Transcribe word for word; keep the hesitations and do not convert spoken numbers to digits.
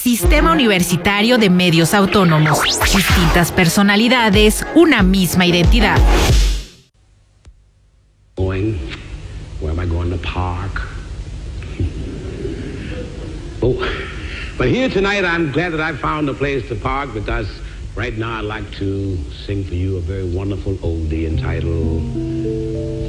Sistema Universitario de Medios Autónomos. Distintas personalidades, una misma identidad. Going? Where am I going to park? Oh, but here tonight I'm glad that I found a place to park because right now I'd like to sing for you a very wonderful oldie entitled